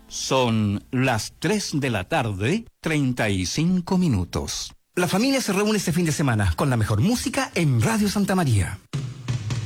Son las 3 de la tarde, 35 minutos. La familia se reúne este fin de semana con la mejor música en Radio Santa María.